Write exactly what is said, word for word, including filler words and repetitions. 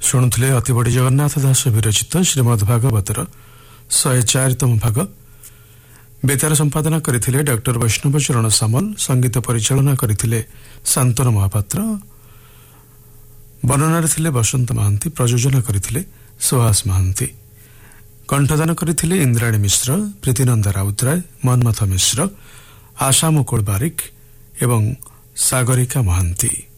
शुणुले अतिबड़ी जगन्नाथ दास विरचित श्रीमद् भागवतर शहे चारितम भाग। बेतार संपादना करथिले डॉक्टर वैष्णव चरण सामल। संगीत परिचालना करथिले शांतनु महापात्र। वर्णना थिले बसंत महांती। प्रयोजन करथिले सुहास महांती। कंठदान करथिले इंद्राणी मिश्र, प्रीतिनंदा राउतराय, मनमथ मिश्र, आशा मुकुल बारिक एवं सागरिका महांती।